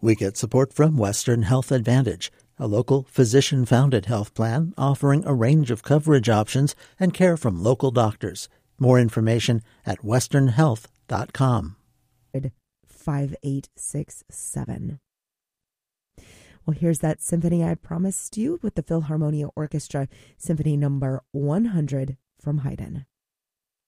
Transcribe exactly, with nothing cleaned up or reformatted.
We get support from Western Health Advantage, a local physician-founded health plan offering a range of coverage options and care from local doctors. More information at western health dot com. five eight six seven. Well, here's that symphony I promised you with the Philharmonia Orchestra, Symphony Number one hundred from Haydn.